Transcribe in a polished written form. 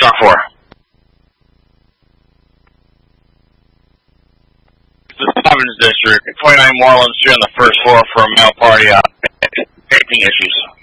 Star 4. The Stevens District, 29 Moreland Street on the first floor for a male party, painting issues.